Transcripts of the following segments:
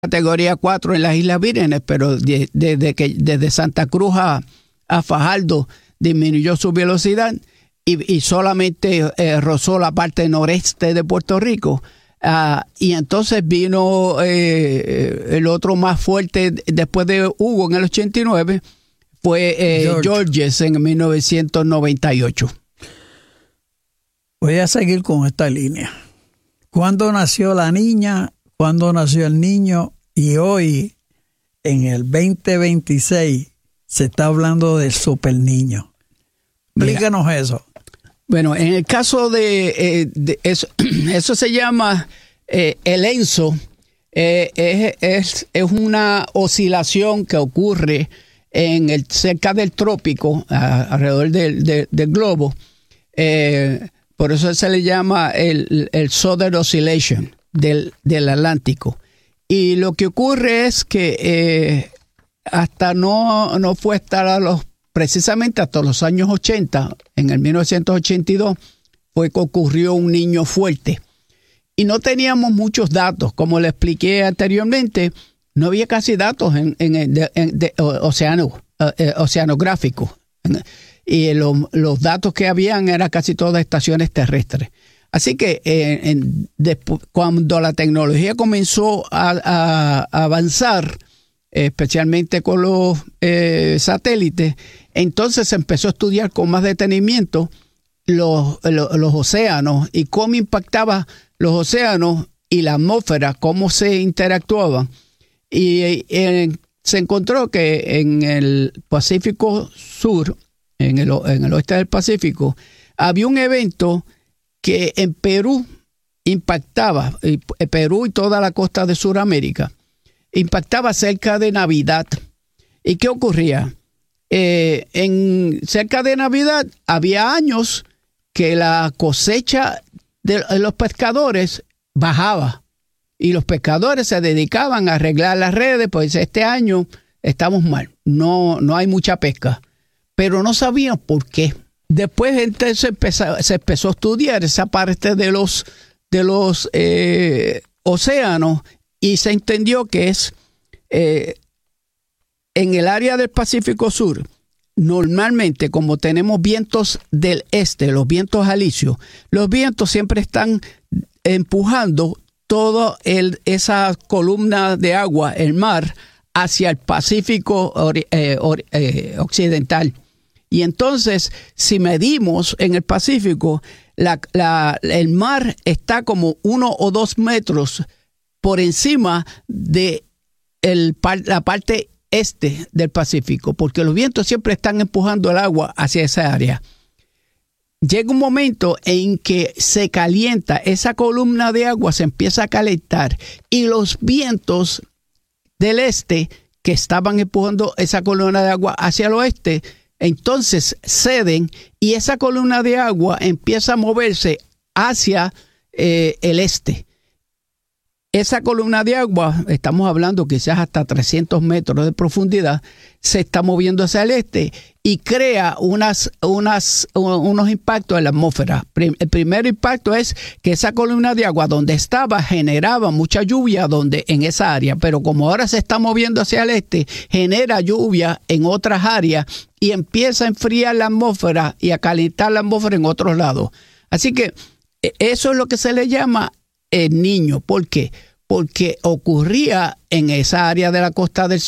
categoría 4 en las Islas Vírgenes, pero desde Santa Cruz a Fajardo disminuyó su velocidad y solamente rozó la parte noreste de Puerto Rico. Y entonces vino el otro más fuerte después de Hugo en el 89, fue Georges en 1998. Voy a seguir con esta línea. ¿Cuándo nació la niña? ¿Cuándo nació el niño? Y hoy, en el 2026, se está hablando del super niño. Explícanos eso. Bueno, en el caso de eso, eso se llama el ENSO. Es una oscilación que ocurre cerca del trópico, alrededor del globo. Por eso se le llama el Southern Oscillation del Atlántico. Y lo que ocurre es que hasta no fue precisamente hasta los años 80, en el 1982, fue que ocurrió un niño fuerte. Y no teníamos muchos datos. Como le expliqué anteriormente, no había casi datos oceanográficos. Y los datos que habían eran casi todas estaciones terrestres. Así que cuando la tecnología comenzó a avanzar, especialmente con los satélites, entonces se empezó a estudiar con más detenimiento los océanos y cómo impactaba los océanos y la atmósfera, cómo se interactuaban. Y se encontró que en el Pacífico Sur, en el oeste del Pacífico, había un evento que en Perú impactaba, Perú y toda la costa de Sudamérica, impactaba cerca de Navidad. ¿Y qué ocurría? Cerca de Navidad había años que la cosecha de los pescadores bajaba y los pescadores se dedicaban a arreglar las redes, pues este año estamos mal, no hay mucha pesca, pero no sabían por qué. Después entonces se empezó a estudiar esa parte de los océanos y se entendió que es en el área del Pacífico Sur. Normalmente, como tenemos vientos del este, los vientos alisios, los vientos siempre están empujando toda esa columna de agua, el mar, hacia el Pacífico occidental. Y entonces, si medimos en el Pacífico, el mar está como 1 o 2 metros por encima de la parte este del Pacífico, porque los vientos siempre están empujando el agua hacia esa área. Llega un momento en que se calienta, esa columna de agua se empieza a calentar y los vientos del este que estaban empujando esa columna de agua hacia el oeste, entonces ceden y esa columna de agua empieza a moverse hacia el este. Esa columna de agua, estamos hablando quizás hasta 300 metros de profundidad, se está moviendo hacia el este y crea unos impactos en la atmósfera. El primer impacto es que esa columna de agua donde estaba generaba mucha lluvia en esa área, pero como ahora se está moviendo hacia el este, genera lluvia en otras áreas y empieza a enfriar la atmósfera y a calentar la atmósfera en otros lados. Así que eso es lo que se le llama el Niño. ¿Por qué? Porque ocurría en esa área de la costa de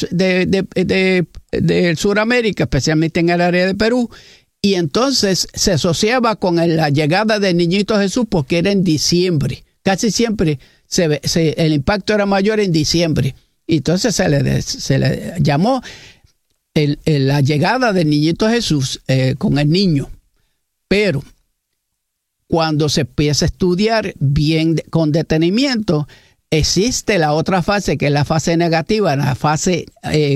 Sudamérica, especialmente en el área de Perú, y entonces se asociaba con la llegada del Niñito Jesús porque era en diciembre. Casi siempre el impacto era mayor en diciembre. Y entonces se le llamó la llegada del Niñito Jesús con el niño. Pero cuando se empieza a estudiar bien con detenimiento, existe la otra fase, que es la fase negativa, la fase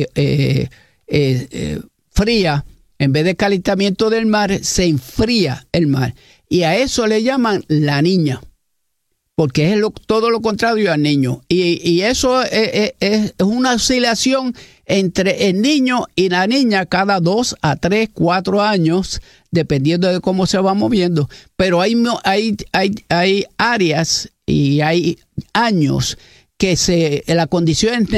fría. En vez de calentamiento del mar, se enfría el mar. Y a eso le llaman la niña, porque es todo lo contrario al niño. Y eso es una oscilación entre el niño y la niña cada 2 a 3, 4 años, dependiendo de cómo se va moviendo. Pero hay áreas y hay años que las condiciones